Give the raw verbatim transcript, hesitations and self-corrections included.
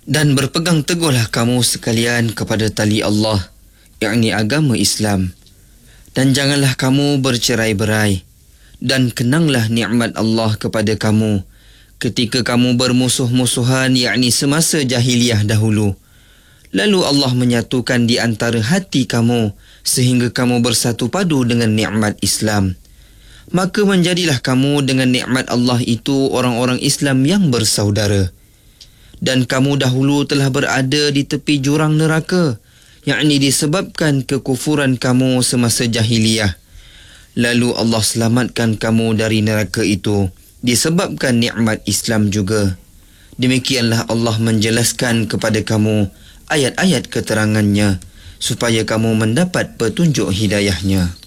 Dan berpegang teguhlah kamu sekalian kepada tali Allah, yakni agama Islam. Dan janganlah kamu bercerai-berai. Dan kenanglah nikmat Allah kepada kamu ketika kamu bermusuh-musuhan, yakni semasa jahiliyah dahulu. Lalu Allah menyatukan di antara hati kamu sehingga kamu bersatu padu dengan nikmat Islam. Maka menjadilah kamu dengan nikmat Allah itu orang-orang Islam yang bersaudara. Dan kamu dahulu telah berada di tepi jurang neraka, yakni disebabkan kekufuran kamu semasa jahiliyah. Lalu Allah selamatkan kamu dari neraka itu disebabkan nikmat Islam juga. Demikianlah Allah menjelaskan kepada kamu ayat-ayat keterangannya supaya kamu mendapat petunjuk hidayahnya.